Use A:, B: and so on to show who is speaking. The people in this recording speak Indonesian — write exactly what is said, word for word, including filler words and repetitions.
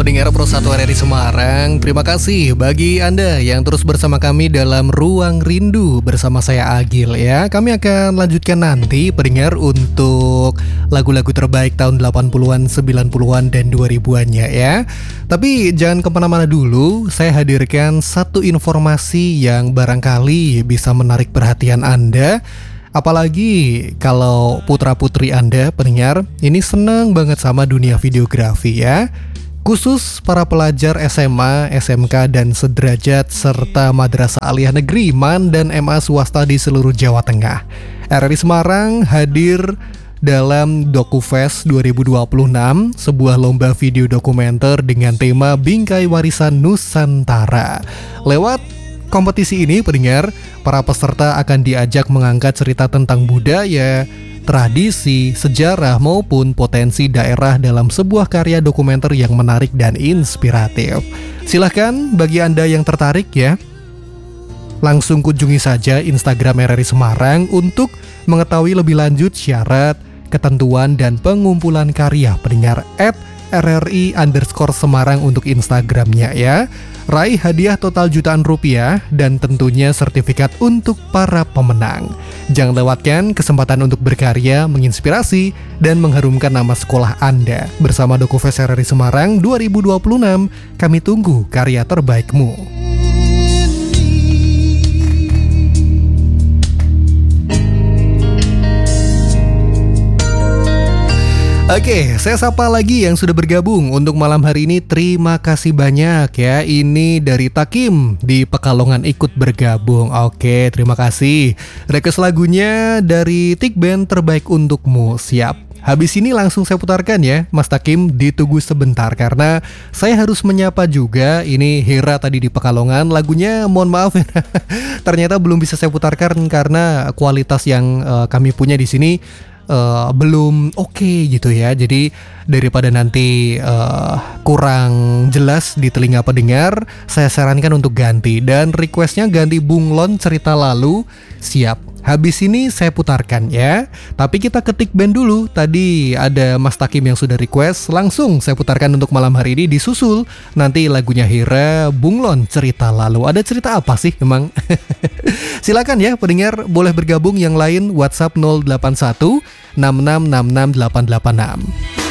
A: pendengar Pro satu R R I Semarang, terima kasih bagi Anda yang terus bersama kami dalam Ruang Rindu bersama saya Agil ya. Kami akan lanjutkan nanti pendengar untuk lagu-lagu terbaik tahun delapan puluhan, sembilan puluhan, dan dua ribuannya ya. Tapi jangan kemana-mana dulu, saya hadirkan satu informasi yang barangkali bisa menarik perhatian Anda. Apalagi kalau putra-putri Anda, pendengar, ini senang banget sama dunia videografi ya. Khusus para pelajar S M A, S M K, dan sederajat, serta Madrasah Aliyah Negeri, MAN, dan M A swasta di seluruh Jawa Tengah. R R I Semarang hadir dalam DokuFest dua ribu dua puluh enam, sebuah lomba video dokumenter dengan tema Bingkai Warisan Nusantara. Lewat kompetisi ini, pendengar, para peserta akan diajak mengangkat cerita tentang budaya, tradisi, sejarah, maupun potensi daerah dalam sebuah karya dokumenter yang menarik dan inspiratif. Silahkan bagi Anda yang tertarik ya, langsung kunjungi saja Instagram R R I Semarang untuk mengetahui lebih lanjut syarat, ketentuan, dan pengumpulan karya, pendengar, at R R I underscore Semarang untuk Instagramnya ya. Raih hadiah total jutaan rupiah dan tentunya sertifikat untuk para pemenang. Jangan lewatkan kesempatan untuk berkarya, menginspirasi, dan mengharumkan nama sekolah Anda. Bersama DokuFest R R I Semarang dua ribu dua puluh enam, kami tunggu karya terbaikmu. Oke, saya sapa lagi yang sudah bergabung untuk malam hari ini. Terima kasih banyak ya. Ini dari Takim di Pekalongan ikut bergabung. Oke, terima kasih. Request lagunya dari Tik Band Terbaik Untukmu. Siap. Habis ini langsung saya putarkan ya, Mas Takim, ditunggu sebentar karena saya harus menyapa juga. Ini Hera tadi di Pekalongan. Lagunya mohon maaf ya, ternyata belum bisa saya putarkan karena kualitas yang uh, kami punya di sini Uh, belum oke okay gitu ya. Jadi daripada nanti uh, kurang jelas di telinga pendengar, saya sarankan untuk ganti. Dan requestnya ganti Bunglon Cerita Lalu. Siap, habis ini saya putarkan ya. Tapi kita ketik band dulu. Tadi ada Mas Takim yang sudah request, langsung saya putarkan untuk malam hari ini. Disusul nanti lagunya Hera, Bunglon Cerita Lalu. Ada cerita apa sih emang? Silakan ya pendengar, boleh bergabung yang lain. WhatsApp nol delapan satu enam enam enam enam delapan delapan enam.